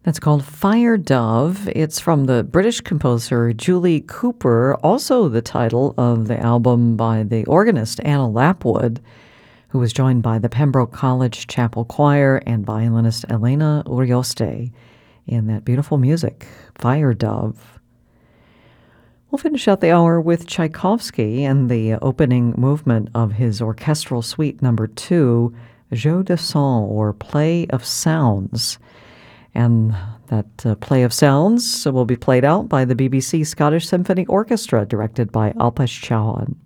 That's called Fire Dove. It's from the British composer Julie Cooper, also the title of the album by the organist Anna Lapwood, who was joined by the Pembroke College Chapel Choir and violinist Elena Urioste in that beautiful music, Fire Dove. We'll finish out the hour with Tchaikovsky and the opening movement of his orchestral suite number 2, Jeu de Sons, or Play of Sounds. And that play of sounds will be played out by the BBC Scottish Symphony Orchestra, directed by Alpesh Chauhan.